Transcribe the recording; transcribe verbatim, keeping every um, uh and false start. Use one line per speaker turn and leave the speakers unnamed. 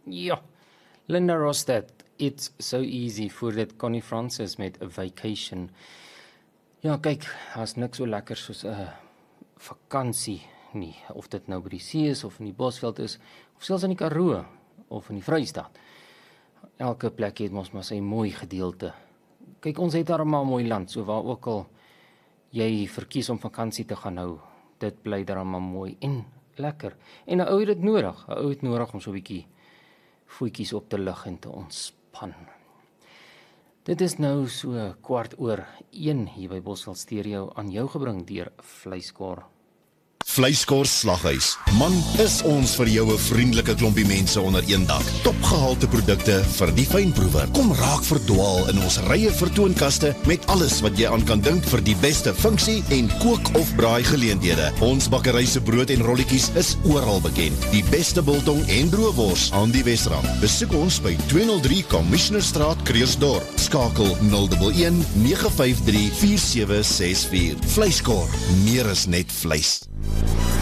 Ja, Linda Ronstadt, it's so easy voor dit Connie Francis met A Vacation. Ja, kyk, daar's niks so lekker soos 'n uh, vakansie nie, of dit nou by die see is, of in die Bosveld is, of selfs in die Karoo, of in die Vrystaat. Elke plek het mos maar sy mooi gedeelte. Kyk, ons het daar maar 'n mooi land, so waar ook al jy verkies om vakansie te gaan hou, dit bly daar maar mooi en lekker. En 'n ou het dit nodig, 'n ou het nodig om so 'n bietjie voetjies op te lig en te ontspan. Dit is nou so kwart oor een hier by Bosveld Stereo aan jou gebring deur Vleiskor.
Vleiskor Slaghuis. Man, is ons vir jou 'n vriendelike klompie mense onder een dak. Topgehalte produkte vir die fynproewer. Kom raak verdwaal in ons rye vertoonkaste met alles wat jy aan kan dink vir die beste funksie en kook of braai geleenthede. Ons bakkery se brood en rolletjies is oral bekend. Die beste biltong en droëwors aan die Wesrand. Besoek ons by tweehonderd drie Commissionerstraat, Kreersdorp. Skakel nul een een nege vyf drie vier sewe ses vier. Vleiskor, meer is net vleis.